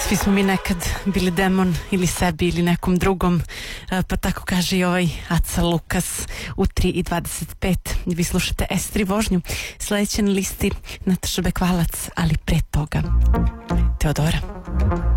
Svi smo mi nekad bili demon ili sebi ili nekom drugom, pa tako kaže i ovaj Aca Lukas u 3:25. Vi slušate S3 vožnju. Sledeća na listi Nataša Bekvalac, ali pre toga Teodora.